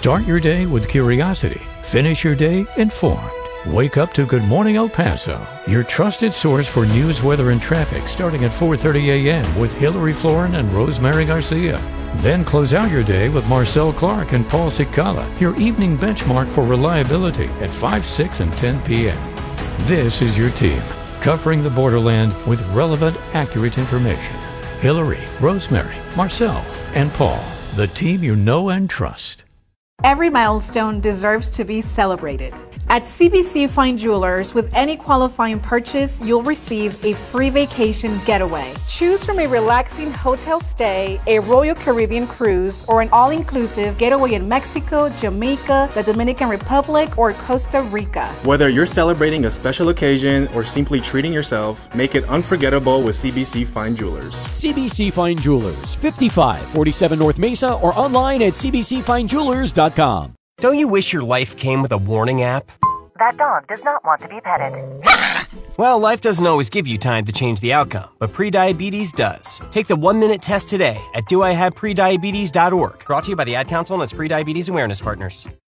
Start your day with curiosity. Finish your day informed. Wake up to Good Morning El Paso, your trusted source for news, weather, and traffic starting at 4:30 a.m. with Hillary Florin and Rosemary Garcia. Then close out your day with Marcel Clark and Paul Cicala, your evening benchmark for reliability at 5, 6, and 10 p.m. This is your team, covering the borderland with relevant, accurate information. Hillary, Rosemary, Marcel, and Paul, the team you know and trust. Every milestone deserves to be celebrated. At CBC Fine Jewelers, with any qualifying purchase, you'll receive a free vacation getaway. Choose from a relaxing hotel stay, a Royal Caribbean cruise, or an all-inclusive getaway in Mexico, Jamaica, the Dominican Republic, or Costa Rica. Whether you're celebrating a special occasion or simply treating yourself, make it unforgettable with CBC Fine Jewelers. CBC Fine Jewelers, 5547 North Mesa, or online at cbcfinejewelers.com. Don't you wish your life came with a warning app? That dog does not want to be petted. Well, life doesn't always give you time to change the outcome, but prediabetes does. Take the 1-minute test today at doihaveprediabetes.org. Brought to you by the Ad Council and its Prediabetes Awareness Partners.